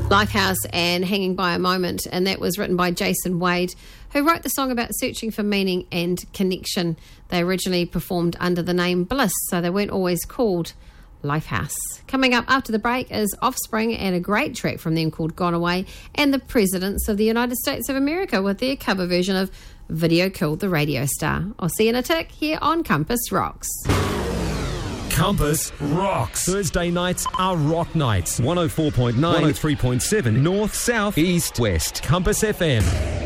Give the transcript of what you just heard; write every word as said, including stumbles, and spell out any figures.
Lifehouse and Hanging by a Moment, and that was written by Jason Wade, who wrote the song about searching for meaning and connection. They originally performed under the name Bliss, so they weren't always called Lifehouse. Coming up after the break is Offspring and a great track from them called Gone Away, and the Presidents of the United States of America with their cover version of Video Killed the Radio Star. I'll see you in a tick here on Compass Rocks. Compass Rocks. Thursday nights are rock nights. one oh four point nine, one oh three point seven, north, south, east, west. Compass F M.